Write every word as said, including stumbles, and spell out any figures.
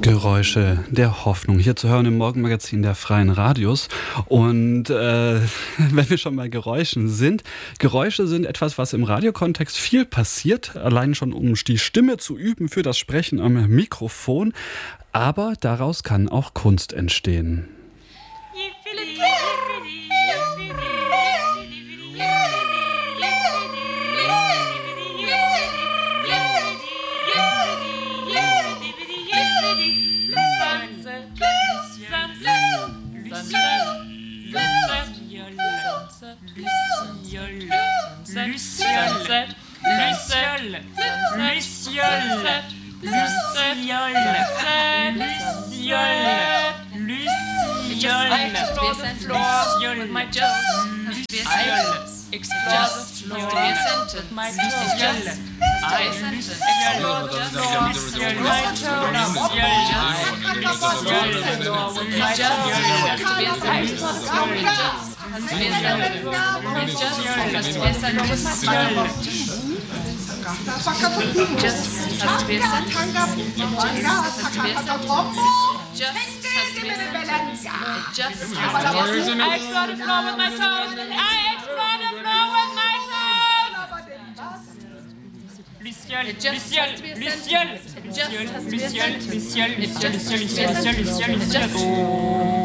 Geräusche der Hoffnung, hier zu hören im Morgenmagazin der Freien Radios. Und äh, wenn wir schon bei Geräuschen sind, Geräusche sind etwas, was im Radiokontext viel passiert, allein schon um die Stimme zu üben für das Sprechen am Mikrofon. Aber daraus kann auch Kunst entstehen. Luciole, Luciole, Luciole, Luciole, Luciole, Luciole, explore the floor with my toes. Luciole, explore the floor with my toes. I explore the floor with my toes. Luciole, Luciole, Luciole, Luciole, Luciole, Luciole, Luciole, Luciole, Luciole, Luciole, Luciole, Luciole.